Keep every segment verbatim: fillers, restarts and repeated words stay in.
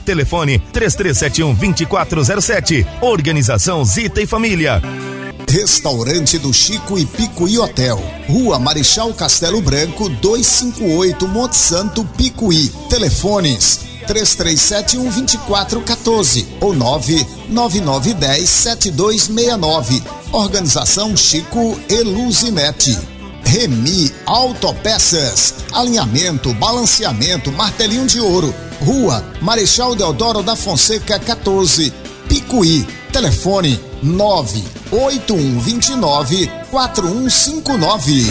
Telefone três três sete um, dois quatro zero sete. Organização Zita e Família. Restaurante do Chico e Picuí Hotel, Rua Marechal Castelo Branco, duzentos e cinquenta e oito, Monte Santo, Picuí. Telefones três três sete um, dois quatro um quatro ou nove nove nove um zero, sete dois seis nove. Organização Chico e Luzinete. Remi Autopeças, alinhamento, balanceamento, martelinho de ouro. Rua Marechal Deodoro da Fonseca, quatorze, Picuí. Telefone nove oito um dois nove, quatro um cinco nove.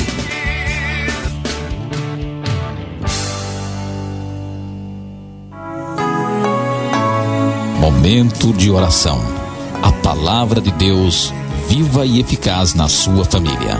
Momento de oração. A palavra de Deus viva e eficaz na sua família.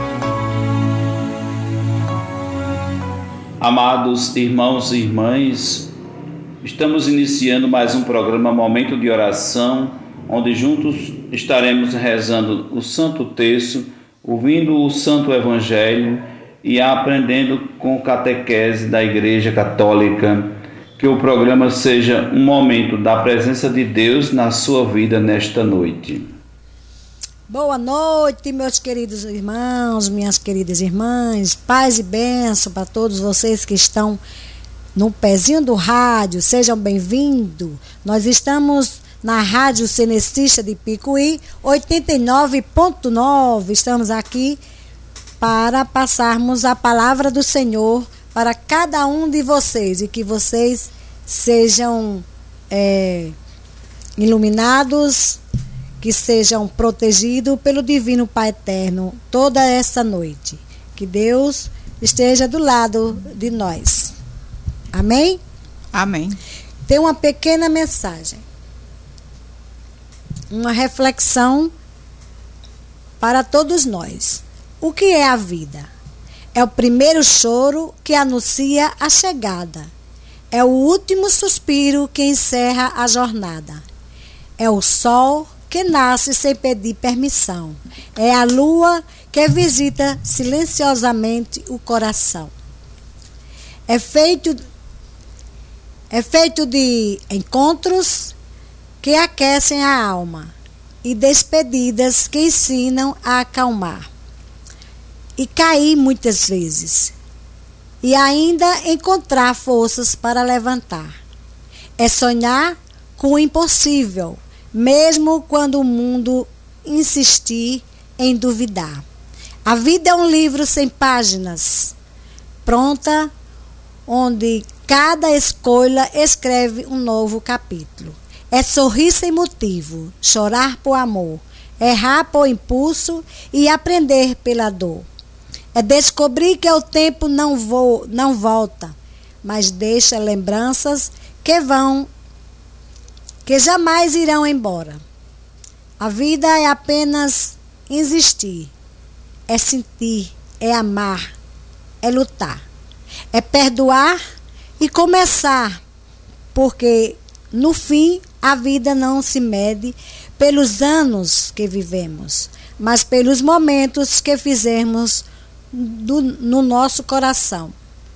Amados irmãos e irmãs, estamos iniciando mais um programa Momento de Oração, onde juntos estaremos rezando o Santo Terço, ouvindo o Santo Evangelho e aprendendo com a catequese da Igreja Católica. Que o programa seja um momento da presença de Deus na sua vida nesta noite. Boa noite, meus queridos irmãos, minhas queridas irmãs, paz e bênção para todos vocês que estão no pezinho do rádio, sejam bem-vindos. Nós estamos na Rádio Cenecista de Picuí, oitenta e nove ponto nove, estamos aqui para passarmos a palavra do Senhor para cada um de vocês e que vocês sejam é, iluminados, que sejam protegidos pelo Divino Pai Eterno toda essa noite. Que Deus esteja do lado de nós. Amém? Amém. Tem uma pequena mensagem, uma reflexão para todos nós. O que é a vida? É o primeiro choro que anuncia a chegada. É o último suspiro que encerra a jornada. É o sol que nasce sem pedir permissão. É a lua que visita silenciosamente o coração. É feito, é feito de encontros que aquecem a alma e despedidas que ensinam a acalmar. E cair muitas vezes. E ainda encontrar forças para levantar. É sonhar com o impossível, mesmo quando o mundo insistir em duvidar. A vida é um livro sem páginas, pronta, onde cada escolha escreve um novo capítulo. É sorrir sem motivo, chorar por amor, errar por impulso e aprender pela dor. É descobrir que o tempo não, vo, não volta, mas deixa lembranças que vão, que jamais irão embora. A vida é apenas existir, é sentir, é amar, é lutar, é perdoar e começar, porque no fim a vida não se mede pelos anos que vivemos, mas pelos momentos que fizemos do, no nosso coração.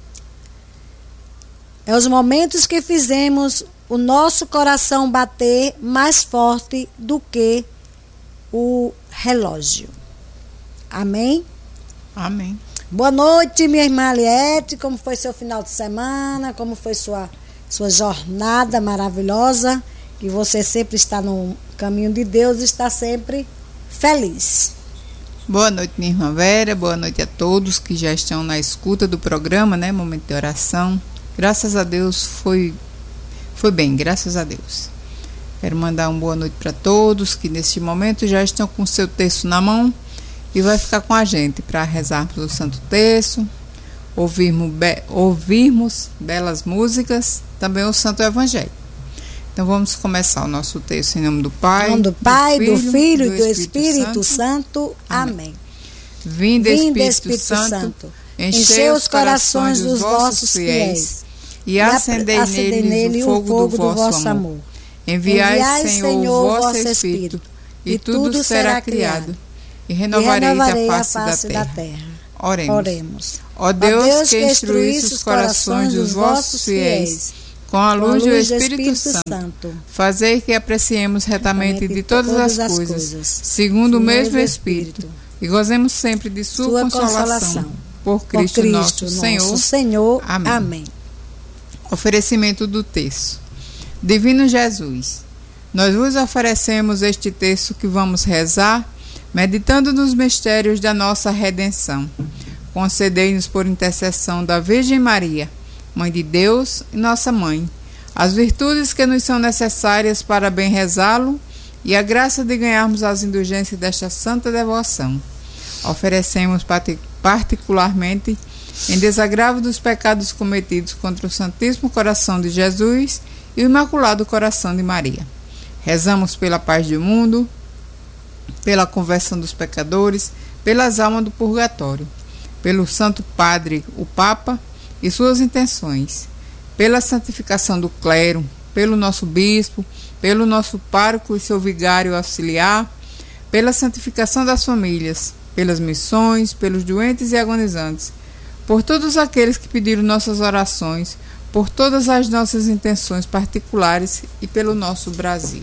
É os momentos que fizemos o nosso coração bater mais forte do que o relógio. Amém? Amém. Boa noite, minha irmã Aliette. Como foi seu final de semana? Como foi sua, sua jornada maravilhosa? Que você sempre está no caminho de Deus e está sempre feliz. Boa noite, minha irmã Vera. Boa noite a todos que já estão na escuta do programa, né? Momento de oração. Graças a Deus foi, foi bem, graças a Deus. Quero mandar uma boa noite para todos que neste momento já estão com o seu terço na mão e vai ficar com a gente para rezarmos o Santo Terço, ouvirmos, be- ouvirmos belas músicas, também o Santo Evangelho. Então vamos começar o nosso texto em nome do Pai, em nome do, Pai, do Filho, do Filho do e do Espírito, Espírito Santo. Santo. Amém. Vinde, Vinde Espírito, Espírito Santo, Santo, enchei os corações dos vossos fiéis e acendei neles o fogo do vosso amor. Enviai, Enviai Senhor, Senhor, o vosso vosso Espírito, Espírito, e tudo será criado, e renovareis e renovarei a face, a face da, da terra. terra. Oremos. Oremos. Ó Deus, Ó Deus que instruísse os corações dos vossos fiéis com a luz, com a luz do Espírito, Espírito Santo, Santo, fazer que apreciemos retamente de todas, todas as coisas, coisas segundo o mesmo Espírito, Espírito, e gozemos sempre de sua, sua consolação, consolação, por Cristo, por Cristo nosso, nosso Senhor. Senhor. Amém. Amém. Oferecimento do texto. Divino Jesus, nós vos oferecemos este texto que vamos rezar, meditando nos mistérios da nossa redenção. Concedei-nos por intercessão da Virgem Maria, Mãe de Deus e nossa Mãe, as virtudes que nos são necessárias para bem rezá-lo e a graça de ganharmos as indulgências desta santa devoção. Oferecemos particularmente em desagravo dos pecados cometidos contra o Santíssimo Coração de Jesus e o Imaculado Coração de Maria. Rezamos pela paz do mundo, pela conversão dos pecadores, pelas almas do purgatório, pelo Santo Padre, o Papa, e suas intenções, pela santificação do clero, pelo nosso bispo, pelo nosso pároco e seu vigário auxiliar, pela santificação das famílias, pelas missões, pelos doentes e agonizantes, por todos aqueles que pediram nossas orações, por todas as nossas intenções particulares e pelo nosso Brasil.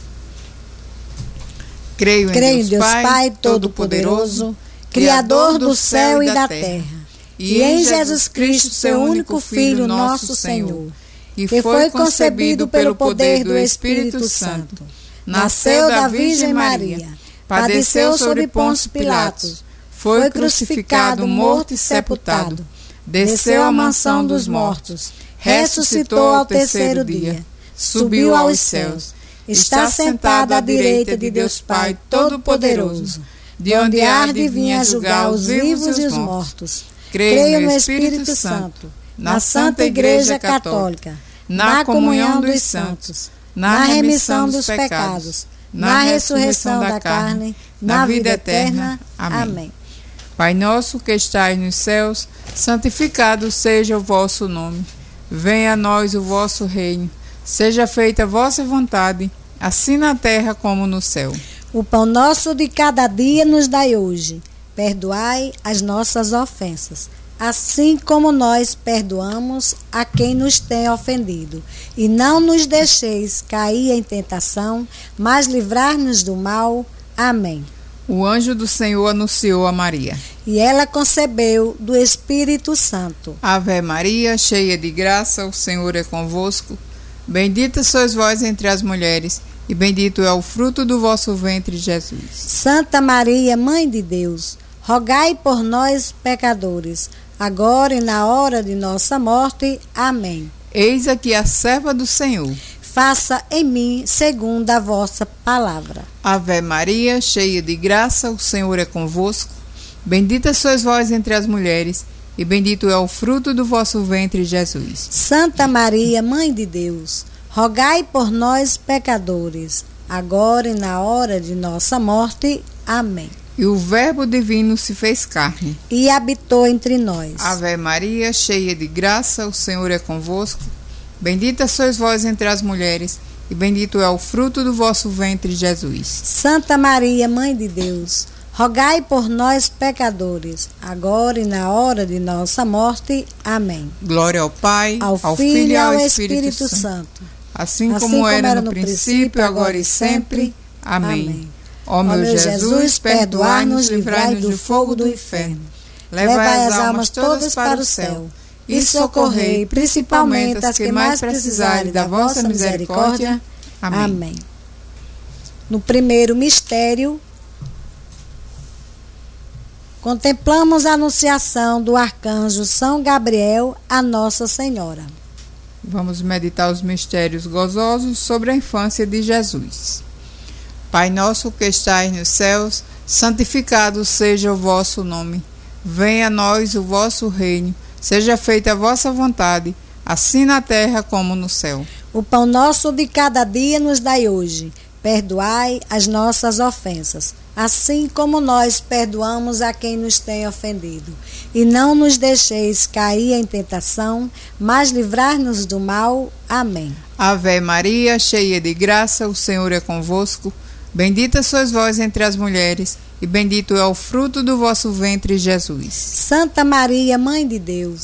Creio em Creio Deus, Deus Pai, Pai Todo-Poderoso, Criador do céu e da terra, e em Jesus Cristo, seu único Filho, nosso Senhor, que foi concebido pelo poder do Espírito Santo, nasceu da Virgem Maria, padeceu sob Pôncio Pilatos, foi crucificado, morto e sepultado, desceu à mansão dos mortos, ressuscitou ao terceiro dia, subiu aos céus, está sentado à direita de Deus Pai Todo-Poderoso, de onde há de vir a julgar os vivos e os mortos. Creio no Espírito Santo, na Santa Igreja Católica, na comunhão dos santos, na remissão dos pecados, na ressurreição da carne, na vida eterna. Amém. Pai nosso que estais nos céus, santificado seja o vosso nome. Venha a nós o vosso reino. Seja feita a vossa vontade, assim na terra como no céu. O pão nosso de cada dia nos dai hoje. Perdoai as nossas ofensas, assim como nós perdoamos a quem nos tem ofendido. E não nos deixeis cair em tentação, mas livrar-nos do mal. Amém. O anjo do Senhor anunciou a Maria. E ela concebeu do Espírito Santo. Ave Maria, cheia de graça, o Senhor é convosco. Bendita sois vós entre as mulheres, e bendito é o fruto do vosso ventre, Jesus. Santa Maria, Mãe de Deus, rogai por nós, pecadores, agora e na hora de nossa morte. Amém. Eis aqui a serva do Senhor. Faça em mim segundo a vossa palavra. Ave Maria, cheia de graça, o Senhor é convosco. Bendita sois vós entre as mulheres, e bendito é o fruto do vosso ventre, Jesus. Santa Maria, Mãe de Deus, rogai por nós, pecadores, agora e na hora de nossa morte. Amém. E o Verbo divino se fez carne e habitou entre nós. Ave Maria, cheia de graça, o Senhor é convosco. Bendita sois vós entre as mulheres, e bendito é o fruto do vosso ventre, Jesus. Santa Maria, Mãe de Deus, rogai por nós, pecadores, agora e na hora de nossa morte. Amém. Glória ao Pai, ao, ao Filho e ao Espírito, Espírito Santo, Santo. Assim, assim como, como era no, no princípio, agora e sempre. Amém. Amém. Ó meu Jesus, perdoai-nos, livrai-nos do fogo do inferno. Levai as almas todas para o céu e socorrei principalmente as que mais precisarem da vossa misericórdia. Amém. Amém. No primeiro mistério, contemplamos a anunciação do arcanjo São Gabriel a Nossa Senhora. Vamos meditar os mistérios gozosos sobre a infância de Jesus. Pai nosso que estais nos céus, santificado seja o vosso nome. Venha a nós o vosso reino. Seja feita a vossa vontade, assim na terra como no céu. O pão nosso de cada dia nos dai hoje. Perdoai as nossas ofensas, assim como nós perdoamos a quem nos tem ofendido. E não nos deixeis cair em tentação, mas livrar-nos do mal. Amém. Ave Maria, cheia de graça, o Senhor é convosco. Bendita sois vós entre as mulheres, e bendito é o fruto do vosso ventre, Jesus. Santa Maria, Mãe de Deus,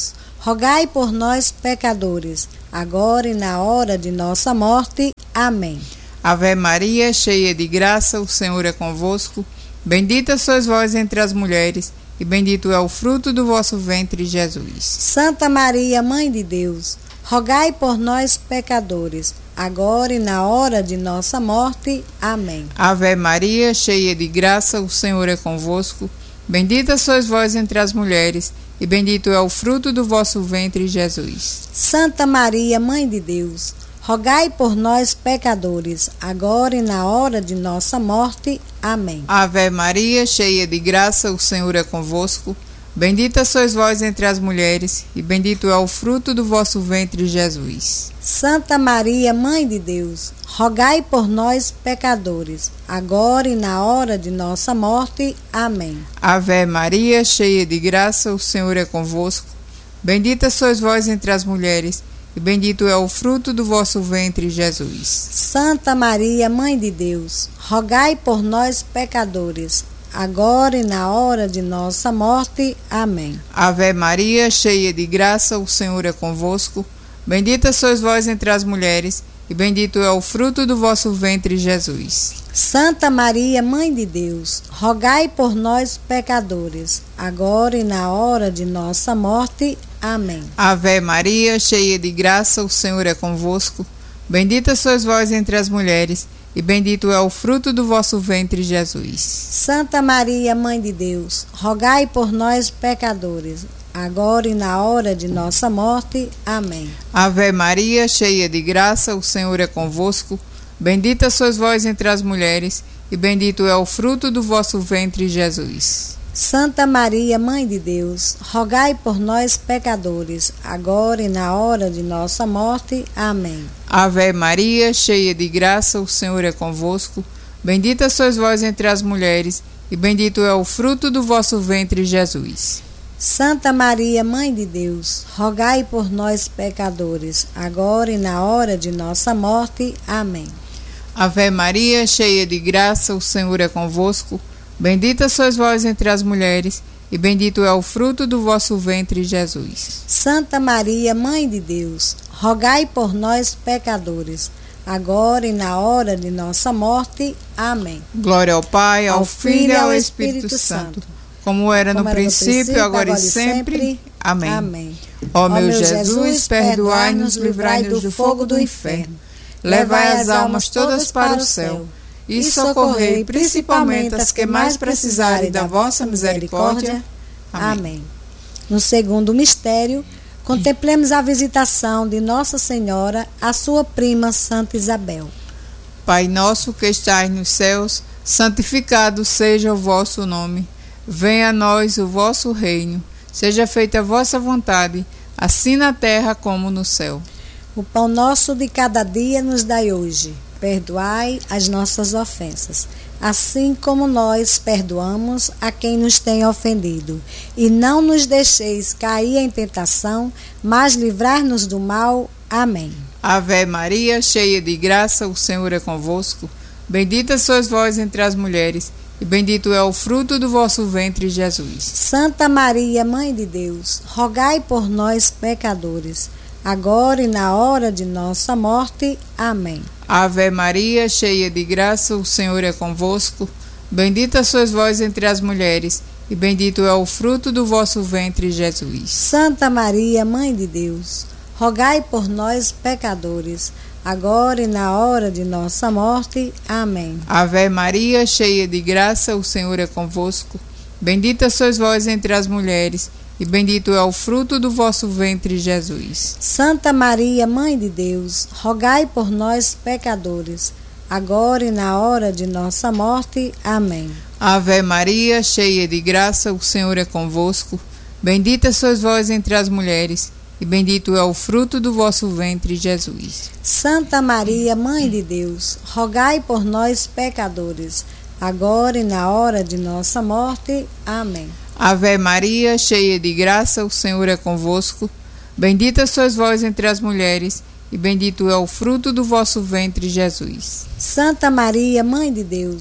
rogai por nós, pecadores, agora e na hora de nossa morte. Amém. Ave Maria, cheia de graça, o Senhor é convosco. Bendita sois vós entre as mulheres, e bendito é o fruto do vosso ventre, Jesus. Santa Maria, Mãe de Deus, rogai por nós, pecadores, agora e na hora de nossa morte. Amém. Ave Maria, cheia de graça, o Senhor é convosco. Bendita sois vós entre as mulheres, e bendito é o fruto do vosso ventre, Jesus. Santa Maria, Mãe de Deus, rogai por nós, pecadores, agora e na hora de nossa morte. Amém. Ave Maria, cheia de graça, o Senhor é convosco. Bendita sois vós entre as mulheres, e bendito é o fruto do vosso ventre, Jesus. Santa Maria, Mãe de Deus, rogai por nós, pecadores, agora e na hora de nossa morte. Amém. Ave Maria, cheia de graça, o Senhor é convosco. Bendita sois vós entre as mulheres, e bendito é o fruto do vosso ventre, Jesus. Santa Maria, Mãe de Deus, rogai por nós, pecadores, agora e na hora de nossa morte. Amém. Ave Maria, cheia de graça, o Senhor é convosco. Bendita sois vós entre as mulheres, e bendito é o fruto do vosso ventre, Jesus. Santa Maria, Mãe de Deus, rogai por nós, pecadores, agora e na hora de nossa morte. Amém. Ave Maria, cheia de graça, o Senhor é convosco. Bendita sois vós entre as mulheres, e bendito é o fruto do vosso ventre, Jesus. Santa Maria, Mãe de Deus, rogai por nós, pecadores, agora e na hora de nossa morte. Amém. Ave Maria, cheia de graça, o Senhor é convosco. Bendita sois vós entre as mulheres, e bendito é o fruto do vosso ventre, Jesus. Santa Maria, Mãe de Deus, rogai por nós, pecadores, agora e na hora de nossa morte. Amém. Ave Maria, cheia de graça, o Senhor é convosco. Bendita sois vós entre as mulheres, e bendito é o fruto do vosso ventre, Jesus. Santa Maria, Mãe de Deus, rogai por nós, pecadores, agora e na hora de nossa morte. Amém. Ave Maria, cheia de graça, o Senhor é convosco. Bendita sois vós entre as mulheres, e bendito é o fruto do vosso ventre, Jesus. Santa Maria, Mãe de Deus, rogai por nós, pecadores, agora e na hora de nossa morte. Amém. Glória ao Pai, ao, ao Filho e ao Espírito, Espírito Santo, como era, como no, era princípio, no princípio, agora, agora e sempre. sempre. Amém. Amém. Ó meu Jesus, perdoai-nos, livrai-nos do fogo do inferno, levai as almas todas para o céu, e socorrei principalmente as que mais precisarem da vossa misericórdia. Amém. Amém. No segundo mistério, contemplemos a visitação de Nossa Senhora à sua prima Santa Isabel. Pai nosso que estais nos céus, santificado seja o vosso nome. Venha a nós o vosso reino. Seja feita a vossa vontade, assim na terra como no céu. O pão nosso de cada dia nos dai hoje. Perdoai as nossas ofensas, assim como nós perdoamos a quem nos tem ofendido. E não nos deixeis cair em tentação, mas livrar-nos do mal. Amém. Ave Maria, cheia de graça, o Senhor é convosco. Bendita sois vós entre as mulheres, e bendito é o fruto do vosso ventre, Jesus. Santa Maria, Mãe de Deus, rogai por nós, pecadores, agora e na hora de nossa morte. Amém. Ave Maria, cheia de graça, o Senhor é convosco. Bendita sois vós entre as mulheres, e bendito é o fruto do vosso ventre, Jesus. Santa Maria, Mãe de Deus, rogai por nós, pecadores, agora e na hora de nossa morte. Amém. Ave Maria, cheia de graça, o Senhor é convosco. Bendita sois vós entre as mulheres, e bendito é o fruto do vosso ventre, Jesus. Santa Maria, Mãe de Deus, rogai por nós, pecadores, agora e na hora de nossa morte. Amém. Ave Maria, cheia de graça, o Senhor é convosco. Bendita sois vós entre as mulheres, e bendito é o fruto do vosso ventre, Jesus. Santa Maria, Mãe de Deus, rogai por nós, pecadores, agora e na hora de nossa morte. Amém. Ave Maria, cheia de graça, o Senhor é convosco. Bendita sois vós entre as mulheres, e bendito é o fruto do vosso ventre, Jesus. Santa Maria, Mãe de Deus,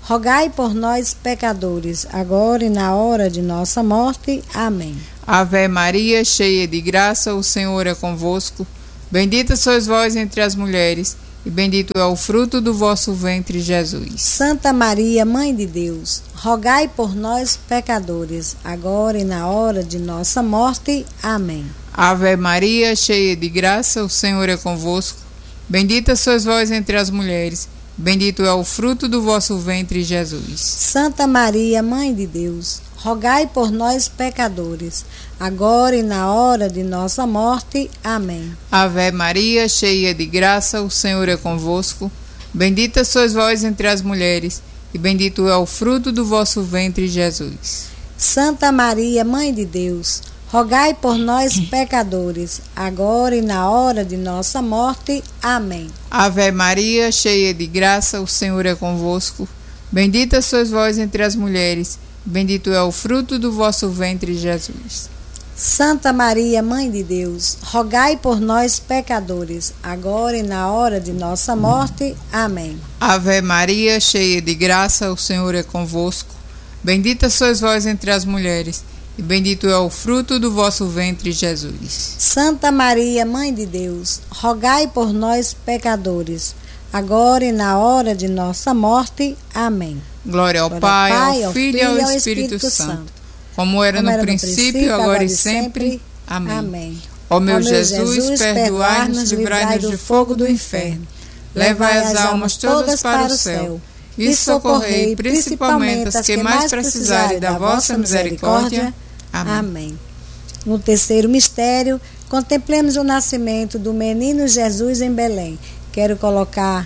rogai por nós, pecadores, agora e na hora de nossa morte. Amém. Ave Maria, cheia de graça, o Senhor é convosco. Bendita sois vós entre as mulheres, e bendito é o fruto do vosso ventre, Jesus. Santa Maria, Mãe de Deus, rogai por nós, pecadores, agora e na hora de nossa morte. Amém. Ave Maria, cheia de graça, o Senhor é convosco. Bendita sois vós entre as mulheres, bendito é o fruto do vosso ventre, Jesus. Santa Maria, Mãe de Deus, rogai por nós, pecadores, agora e na hora de nossa morte. Amém. Ave Maria, cheia de graça, o Senhor é convosco. Bendita sois vós entre as mulheres, e bendito é o fruto do vosso ventre, Jesus. Santa Maria, Mãe de Deus, rogai por nós, pecadores, agora e na hora de nossa morte. Amém. Ave Maria, cheia de graça, o Senhor é convosco. Bendita sois vós entre as mulheres, bendito é o fruto do vosso ventre, Jesus. Santa Maria, Mãe de Deus, rogai por nós, pecadores, agora e na hora de nossa morte. Amém. Ave Maria, cheia de graça, o Senhor é convosco. Bendita sois vós entre as mulheres, e bendito é o fruto do vosso ventre, Jesus. Santa Maria, Mãe de Deus, rogai por nós, pecadores, agora e na hora de nossa morte. Amém. Glória ao Glória Pai, Pai, ao Filho e ao Espírito, Espírito Santo, Santo, como era, como no, era princípio, no princípio, agora e sempre. sempre. Amém. Amém. Ó meu, Ó meu Jesus, Jesus perdoai-nos, livrai-nos do fogo do inferno, levai as almas todas para o céu, e socorrei principalmente as que mais precisarem da vossa misericórdia. Amém. Amém. No terceiro mistério, contemplemos o nascimento do menino Jesus em Belém. Quero colocar,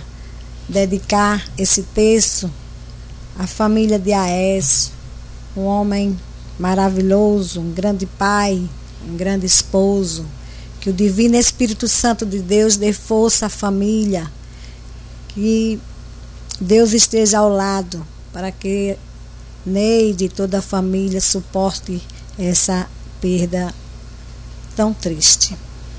dedicar esse texto à família de Aécio, um homem maravilhoso, um grande pai, um grande esposo. Que o Divino Espírito Santo de Deus dê força à família, que Deus esteja ao lado para que Neide e toda a família suporte essa perda tão triste.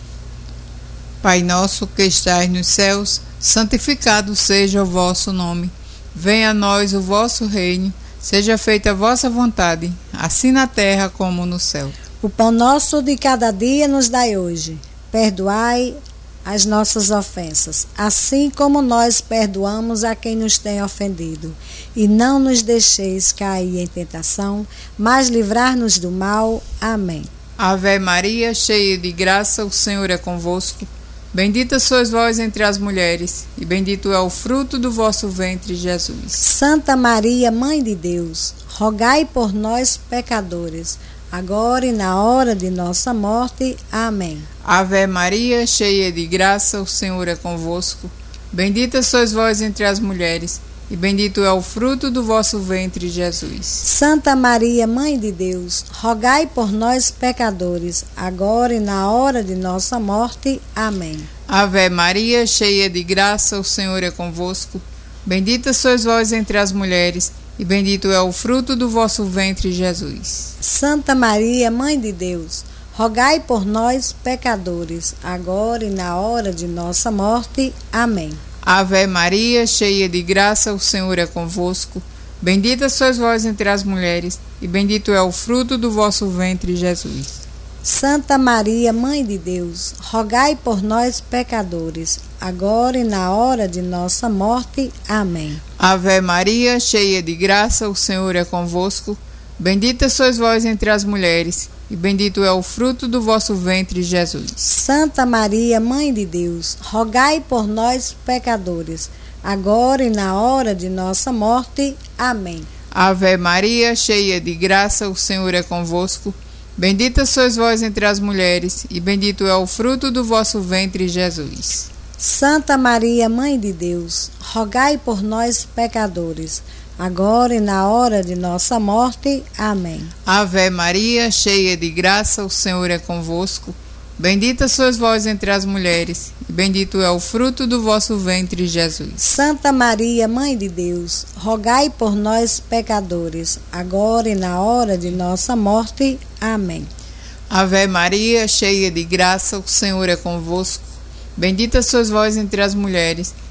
Pai nosso que estais nos céus, santificado seja o vosso nome. Venha a nós o vosso reino, seja feita a vossa vontade, assim na terra como no céu. O pão nosso de cada dia nos dai hoje. Perdoai as nossas ofensas, assim como nós perdoamos a quem nos tem ofendido. E não nos deixeis cair em tentação, mas livrar-nos do mal. Amém. Ave Maria, cheia de graça, o Senhor é convosco. Bendita sois vós entre as mulheres, e bendito é o fruto do vosso ventre, Jesus. Santa Maria, Mãe de Deus, rogai por nós, pecadores, agora e na hora de nossa morte. Amém. Ave Maria, cheia de graça, o Senhor é convosco. Bendita sois vós entre as mulheres, e bendito é o fruto do vosso ventre, Jesus. Santa Maria, Mãe de Deus, rogai por nós, pecadores, agora e na hora de nossa morte. Amém. Ave Maria, cheia de graça, o Senhor é convosco. Bendita sois vós entre as mulheres, e bendito é o fruto do vosso ventre, Jesus. Santa Maria, Mãe de Deus, rogai por nós, pecadores, agora e na hora de nossa morte. Amém. Ave Maria, cheia de graça, o Senhor é convosco. Bendita sois vós entre as mulheres, e bendito é o fruto do vosso ventre, Jesus. Santa Maria, Mãe de Deus, rogai por nós, pecadores, agora e na hora de nossa morte. Amém. Ave Maria, cheia de graça, o Senhor é convosco. Bendita sois vós entre as mulheres, e bendito é o fruto do vosso ventre, Jesus. Santa Maria, Mãe de Deus, rogai por nós, pecadores, agora e na hora de nossa morte. Amém. Ave Maria, cheia de graça, o Senhor é convosco. Bendita sois vós entre as mulheres, e bendito é o fruto do vosso ventre, Jesus. Santa Maria, Mãe de Deus, rogai por nós, pecadores, agora e na hora de nossa morte. Amém. Ave Maria, cheia de graça, o Senhor é convosco. Bendita sois vós entre as mulheres, e bendito é o fruto do vosso ventre, Jesus. Santa Maria, Mãe de Deus, rogai por nós, pecadores, agora e na hora de nossa morte. Amém. Ave Maria, cheia de graça, o Senhor é convosco. Bendita sois vós entre as mulheres,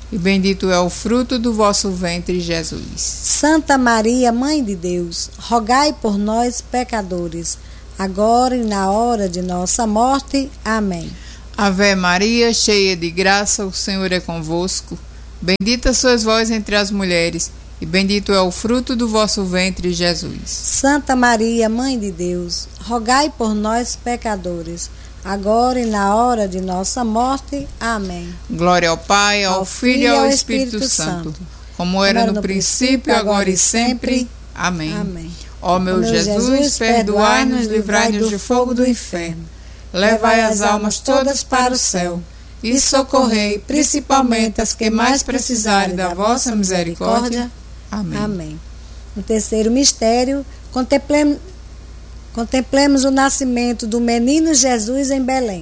e bendito é o fruto do vosso ventre, Jesus. Santa Maria, Mãe de Deus, rogai por nós, pecadores, agora e na hora de nossa morte. Amém. Ave Maria, cheia de graça, o Senhor é convosco. Bendita sois vós entre as mulheres, e bendito é o fruto do vosso ventre, Jesus. Santa Maria, Mãe de Deus, rogai por nós, pecadores, agora e na hora de nossa morte. Amém. Glória ao Pai, ao, ao Filho e ao Espírito, Espírito Santo, como era no, no princípio, agora e sempre. Amém. Amém. Ó meu Jesus, perdoai-nos, livrai-nos do fogo do inferno. Levai as almas todas para o céu e socorrei principalmente as que mais precisarem da vossa misericórdia. Amém. Amém. No terceiro mistério, contemplemos, contemplemos o nascimento do menino Jesus em Belém.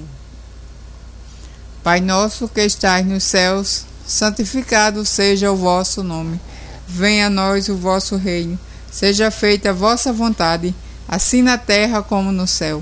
Pai nosso que estais nos céus, santificado seja o vosso nome. Venha a nós o vosso reino. Seja feita a vossa vontade, assim na terra como no céu.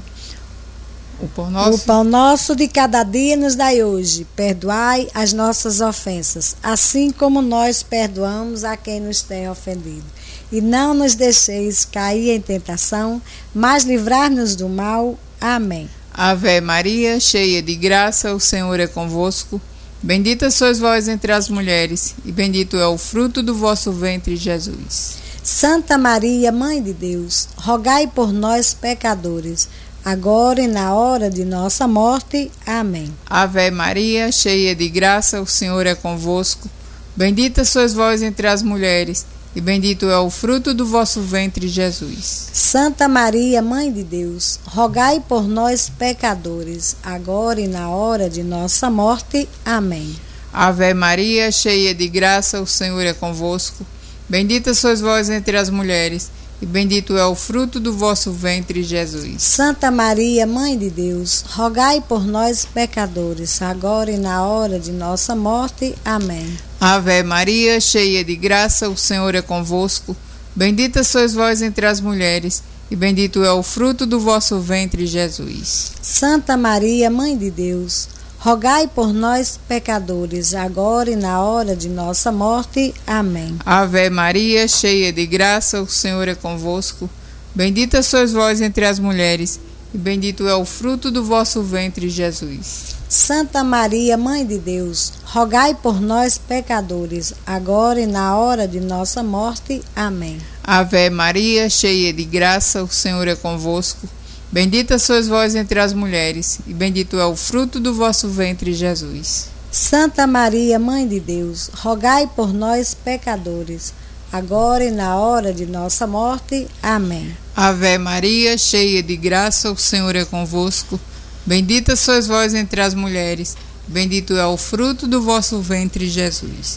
O pão nosso, o pão nosso de cada dia nos dai hoje. Perdoai as nossas ofensas, assim como nós perdoamos a quem nos tem ofendido. E não nos deixeis cair em tentação, mas livrar-nos do mal. Amém. Ave Maria, cheia de graça, o Senhor é convosco. Bendita sois vós entre as mulheres, e bendito é o fruto do vosso ventre, Jesus. Santa Maria, Mãe de Deus, rogai por nós, pecadores, agora e na hora de nossa morte. Amém. Ave Maria, cheia de graça, o Senhor é convosco. Bendita sois vós entre as mulheres, e bendito é o fruto do vosso ventre, Jesus. Santa Maria, Mãe de Deus, rogai por nós, pecadores, agora e na hora de nossa morte. Amém. Ave Maria, cheia de graça, o Senhor é convosco. Bendita sois vós entre as mulheres, e bendito é o fruto do vosso ventre, Jesus. Santa Maria, Mãe de Deus, rogai por nós, pecadores, agora e na hora de nossa morte. Amém. Ave Maria, cheia de graça, o Senhor é convosco. Bendita sois vós entre as mulheres, e bendito é o fruto do vosso ventre, Jesus. Santa Maria, Mãe de Deus, rogai por nós, pecadores, agora e na hora de nossa morte. Amém. Ave Maria, cheia de graça, o Senhor é convosco. Bendita sois vós entre as mulheres, e bendito é o fruto do vosso ventre, Jesus. Santa Maria, Mãe de Deus, rogai por nós, pecadores, agora e na hora de nossa morte. Amém. Ave Maria, cheia de graça, o Senhor é convosco. Bendita sois vós entre as mulheres, e bendito é o fruto do vosso ventre, Jesus. Santa Maria, Mãe de Deus, rogai por nós, pecadores, agora e na hora de nossa morte. Amém. Ave Maria, cheia de graça, o Senhor é convosco. Bendita sois vós entre as mulheres, bendito é o fruto do vosso ventre, Jesus.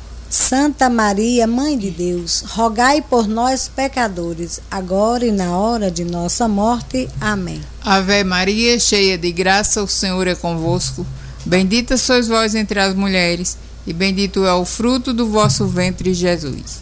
Santa Maria, Mãe de Deus, rogai por nós, pecadores, agora e na hora de nossa morte. Amém. Ave Maria, cheia de graça, o Senhor é convosco. Bendita sois vós entre as mulheres, e bendito é o fruto do vosso ventre, Jesus.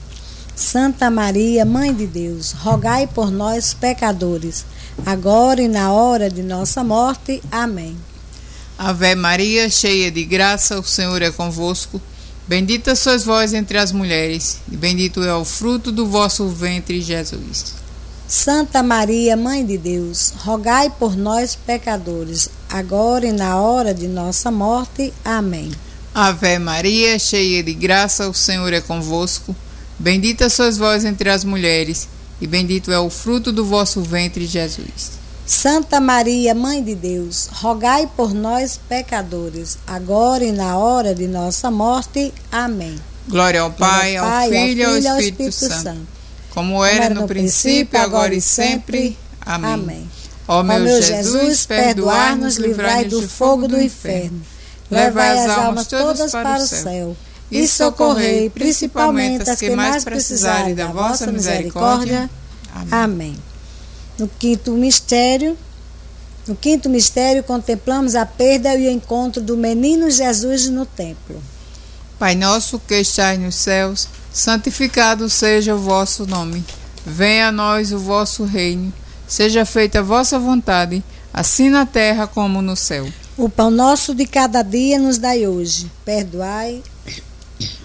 Santa Maria, Mãe de Deus, rogai por nós, pecadores, agora e na hora de nossa morte. Amém. Ave Maria, cheia de graça, o Senhor é convosco. Bendita sois vós entre as mulheres, e bendito é o fruto do vosso ventre, Jesus. Santa Maria, Mãe de Deus, rogai por nós, pecadores, agora e na hora de nossa morte. Amém. Ave Maria, cheia de graça, o Senhor é convosco. Bendita sois vós entre as mulheres, e bendito é o fruto do vosso ventre, Jesus. Santa Maria, Mãe de Deus, rogai por nós, pecadores, agora e na hora de nossa morte. Amém. Glória ao Pai, ao, Pai, ao Filho e ao Espírito, ao Espírito Santo, Santo, como era no, no princípio, agora e sempre. Amém. Amém. Ó meu, meu Jesus, perdoai-nos, livrai-nos do fogo do inferno, levai as almas todas para o céu, e socorrei principalmente as que mais precisarem da vossa misericórdia. Amém. Amém. No quinto mistério, no quinto mistério contemplamos a perda e o encontro do menino Jesus no templo. Pai nosso que estais nos céus, santificado seja o vosso nome. Venha a nós o vosso reino. Seja feita a vossa vontade, assim na terra como no céu. O pão nosso de cada dia nos dai hoje. Perdoai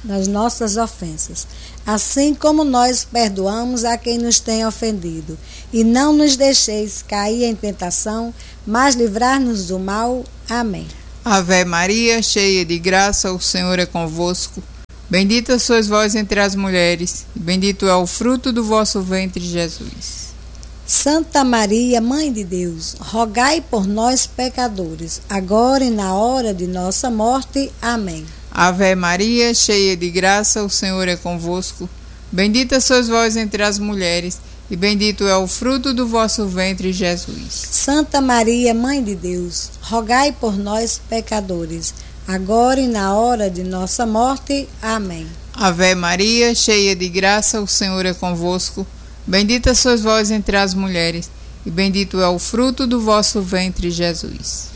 nas nossas ofensas, assim como nós perdoamos a quem nos tem ofendido. E não nos deixeis cair em tentação, mas livrar-nos do mal. Amém. Ave Maria, cheia de graça, o Senhor é convosco. Bendita sois vós entre as mulheres, e bendito é o fruto do vosso ventre, Jesus. Santa Maria, Mãe de Deus, rogai por nós, pecadores, agora e na hora de nossa morte. Amém. Ave Maria, cheia de graça, o Senhor é convosco. Bendita sois vós entre as mulheres, e bendito é o fruto do vosso ventre, Jesus. Santa Maria, Mãe de Deus, rogai por nós, pecadores, agora e na hora de nossa morte. Amém. Ave Maria, cheia de graça, o Senhor é convosco. Bendita sois vós entre as mulheres, e bendito é o fruto do vosso ventre, Jesus.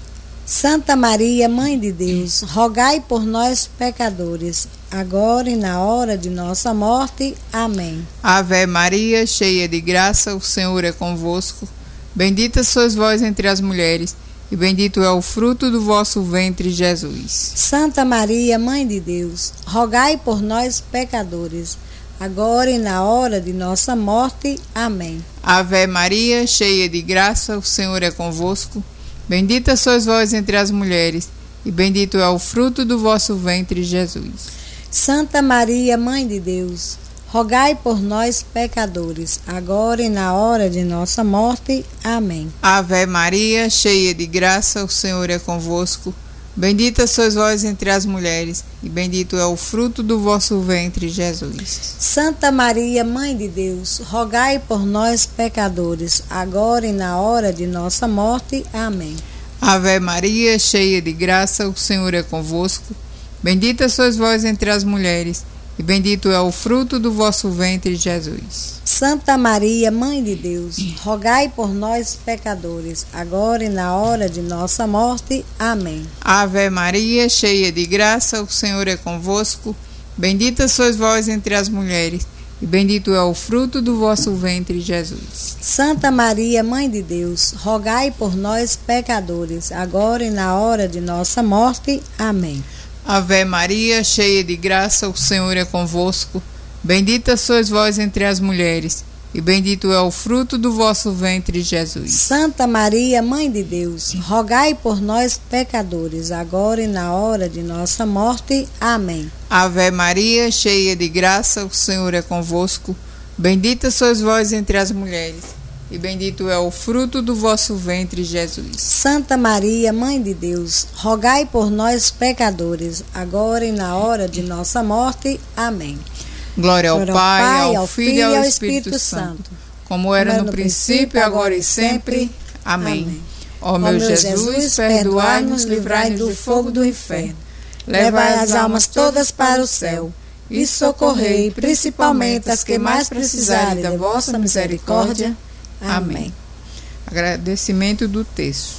Santa Maria, Mãe de Deus, rogai por nós, pecadores, agora e na hora de nossa morte. Amém. Ave Maria, cheia de graça, o Senhor é convosco. Bendita sois vós entre as mulheres, e bendito é o fruto do vosso ventre, Jesus. Santa Maria, Mãe de Deus, rogai por nós, pecadores, agora e na hora de nossa morte. Amém. Ave Maria, cheia de graça, o Senhor é convosco. Bendita sois vós entre as mulheres, e bendito é o fruto do vosso ventre, Jesus. Santa Maria, Mãe de Deus, rogai por nós, pecadores, agora e na hora de nossa morte. Amém. Ave Maria, cheia de graça, o Senhor é convosco. Bendita sois vós entre as mulheres, e bendito é o fruto do vosso ventre, Jesus. Santa Maria, Mãe de Deus, rogai por nós, pecadores, agora e na hora de nossa morte. Amém. Ave Maria, cheia de graça, o Senhor é convosco. Bendita sois vós entre as mulheres, e bendito é o fruto do vosso ventre, Jesus. Santa Maria, Mãe de Deus, rogai por nós, pecadores, agora e na hora de nossa morte. Amém. Ave Maria, cheia de graça, o Senhor é convosco. Bendita sois vós entre as mulheres, e bendito é o fruto do vosso ventre, Jesus. Santa Maria, Mãe de Deus, rogai por nós, pecadores, agora e na hora de nossa morte. Amém. Ave Maria, cheia de graça, o Senhor é convosco. Bendita sois vós entre as mulheres, e bendito é o fruto do vosso ventre, Jesus. Santa Maria, Mãe de Deus, rogai por nós, pecadores, agora e na hora de nossa morte. Amém. Ave Maria, cheia de graça, o Senhor é convosco. Bendita sois vós entre as mulheres, e bendito é o fruto do vosso ventre, Jesus. Santa Maria, Mãe de Deus, rogai por nós, pecadores, agora e na hora de nossa morte. Amém. Glória ao Glória Pai, Pai, ao Filho e ao Espírito Santo, como era no princípio, agora e sempre. Amém. Ó meu Jesus, perdoai-nos, livrai-nos do fogo do inferno, levai as almas todas para o céu e socorrei principalmente as que mais precisarem da vossa misericórdia. Amém. Agradecimento do texto.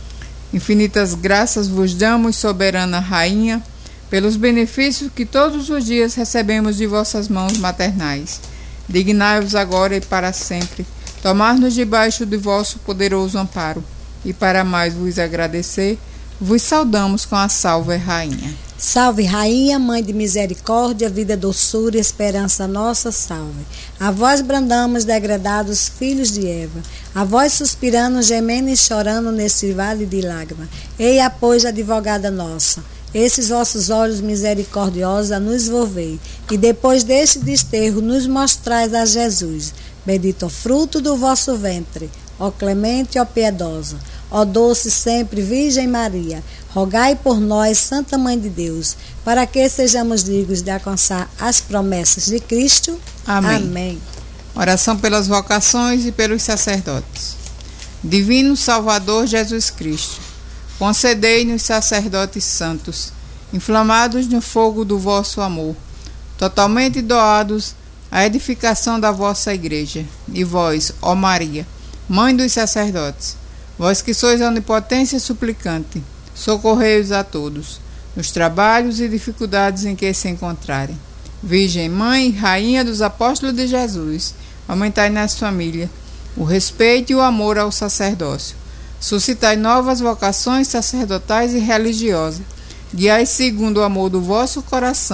Infinitas graças vos damos, soberana Rainha, pelos benefícios que todos os dias recebemos de vossas mãos maternais. Dignai-vos agora e para sempre tomar-nos debaixo de vosso poderoso amparo, e para mais vos agradecer, vos saudamos com a Salve Rainha. Salve Rainha, Mãe de misericórdia, vida, doçura e esperança nossa, salve. A vós brandamos, degradados filhos de Eva, a vós suspirando, gemendo e chorando nesse vale de lágrimas. Eia, pois, advogada nossa, esses vossos olhos misericordiosos a nos volvei, e depois deste desterro nos mostrais a Jesus, bendito o fruto do vosso ventre, ó clemente, ó piedosa, ó doce sempre Virgem Maria, rogai por nós, Santa Mãe de Deus, para que sejamos dignos de alcançar as promessas de Cristo. Amém. Amém. Oração pelas vocações e pelos sacerdotes. Divino Salvador Jesus Cristo, concedei-nos sacerdotes santos, inflamados no fogo do vosso amor, totalmente doados à edificação da vossa igreja. E vós, ó Maria, Mãe dos sacerdotes, vós que sois a onipotência suplicante, socorrei-os a todos, nos trabalhos e dificuldades em que se encontrarem. Virgem Mãe e Rainha dos Apóstolos de Jesus, aumentai nas famílias o respeito e o amor ao sacerdócio. Suscitai novas vocações sacerdotais e religiosas. Guiai segundo o amor do vosso coração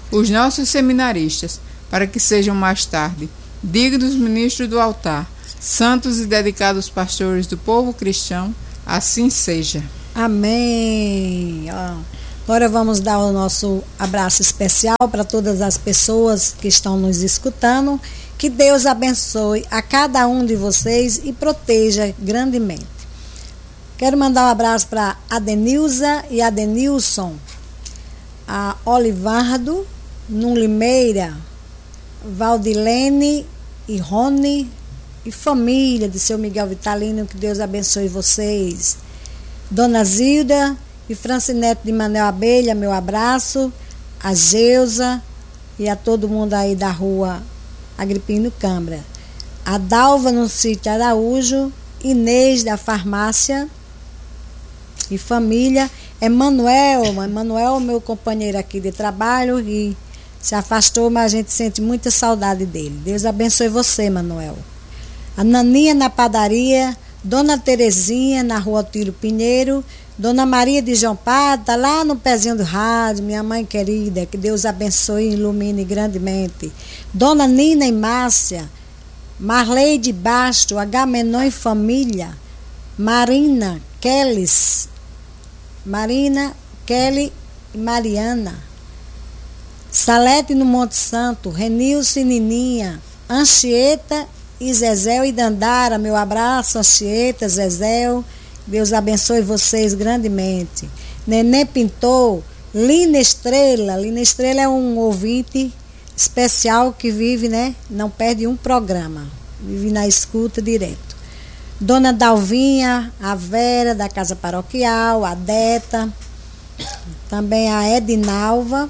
os nossos seminaristas, para que sejam mais tarde dignos ministros do altar, santos e dedicados pastores do povo cristão, assim seja. Amém. Ó, agora vamos dar o nosso abraço especial para todas as pessoas que estão nos escutando. Que Deus abençoe a cada um de vocês e proteja grandemente. Quero mandar um abraço para Adenilza e Adenilson, a Olivardo, Nulimeira, Valdilene e Rony e família de seu Miguel Vitalino, que Deus abençoe vocês. Dona Zilda e Francinete de Manel Abelha, meu abraço. A Geusa e a todo mundo aí da rua Agripino Câmara. A Dalva no sítio Araújo, Inês da farmácia e família. Emanuel, Emanuel, meu companheiro aqui de trabalho, e se afastou, mas a gente sente muita saudade dele. Deus abençoe você, Manuel. A Naninha na padaria, Dona Terezinha na rua Otílio Pinheiro, Dona Maria de João Pardo, tá lá no pezinho do rádio, minha mãe querida, que Deus abençoe e ilumine grandemente. Dona Nina e Márcia, Marley de Basto, Agamenon e família, Marina, Kellys, Marina, Kelly e Mariana, Salete no Monte Santo, Renilson e Nininha, Anchieta e Zezéu e Dandara, meu abraço, Anchieta, Zezéu, Deus abençoe vocês grandemente. Nenê Pintor, Lina Estrela, Lina Estrela é um ouvinte especial que vive, né, não perde um programa, vive na escuta direto. Dona Dalvinha, a Vera da Casa Paroquial, a Deta, também a Edinalva,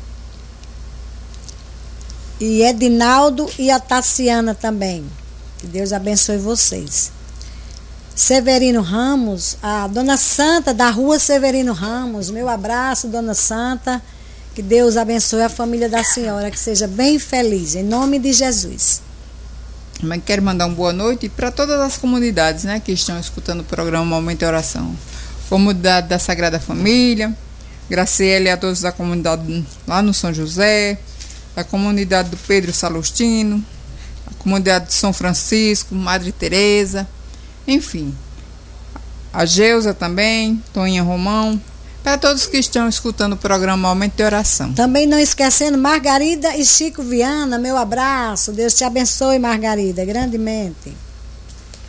e Edinaldo e a Tassiana também. Que Deus abençoe vocês. Severino Ramos, a Dona Santa da rua Severino Ramos, meu abraço, Dona Santa. Que Deus abençoe a família da senhora, que seja bem feliz, em nome de Jesus. Também quero mandar uma boa noite para todas as comunidades, né, que estão escutando o programa Momento de Oração. Comunidade da Sagrada Família, Graciela e a todos da comunidade lá no São José, a comunidade do Pedro Salustino, a comunidade de São Francisco, Madre Teresa, enfim, a Geusa também, Toninha Romão, para todos que estão escutando o programa Momento de Oração. Também não esquecendo Margarida e Chico Viana, meu abraço, Deus te abençoe, Margarida, grandemente.